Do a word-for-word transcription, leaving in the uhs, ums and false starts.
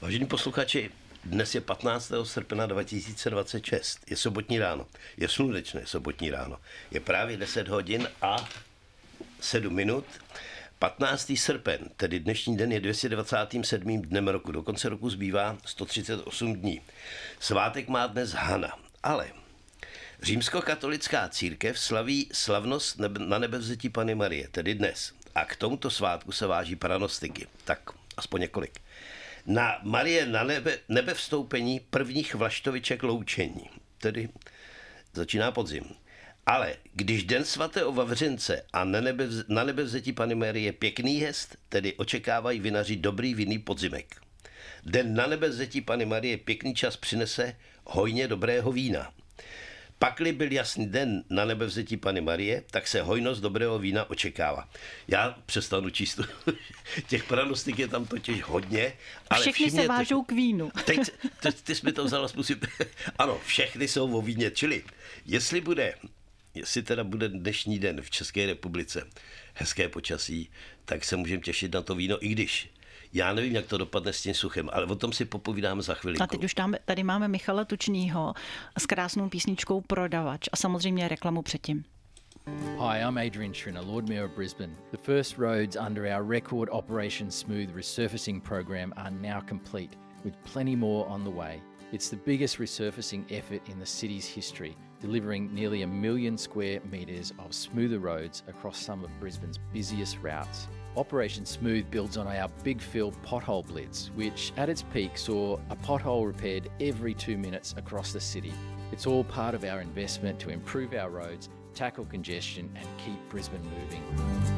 Vážení posluchači, dnes je patnáctého srpna dva tisíce dvacet šest. Je sobotní ráno. Je slunečné sobotní ráno. Je právě deset hodin a sedm minut. patnáctého srpen, tedy dnešní den, je dvě stě dvacátým sedmým dnem roku. Do konce roku zbývá sto třicet osm dní. Svátek má dnes Hana, ale římskokatolická církev slaví slavnost na nebevzetí Panny Marie, tedy dnes. A k tomuto svátku se váží pranostiky. Tak aspoň několik. Na Marie na nebe, nebevstoupení prvních vlaštoviček loučení, tedy začíná podzim. Ale když den svatého Vavřince a na, nebe, na nebevzetí Panny Marie je pěkný hest, tedy očekávají vinaři dobrý vinný podzimek. Den na nebevzetí Panny Marie pěkný čas přinese hojně dobrého vína. Pakli byl jasný den na nebevzetí Panny Marie, tak se hojnost dobrého vína očekává. Já přestanu číst. Těch pranostik je tam totiž hodně. Ale všechny se vážou to, k vínu. Teď, ty, ty jsi mi to vzala zkusit. Ano, všechny jsou o víně. Čili, jestli bude, jestli teda bude dnešní den v České republice hezké počasí, tak se můžeme těšit na to víno, i když já nevím, jak to dopadne s tím suchem, ale o tom si popovídáme za chvilinku. A teď už tam, tady máme Michala Tučnýho s krásnou písničkou Prodavač a samozřejmě reklamu předtím. Hi, I'm Adrian Schrinner, Lord Mayor of Brisbane. The first roads under our record Operation Smooth resurfacing program are now complete, with plenty more on the way. It's the biggest resurfacing effort in the city's history, delivering nearly a million square metres of smoother roads across some of Brisbane's busiest routes. Operation Smooth builds on our Big Fill pothole blitz, which at its peak saw a pothole repaired every two minutes across the city. It's all part of our investment to improve our roads, tackle congestion and keep Brisbane moving.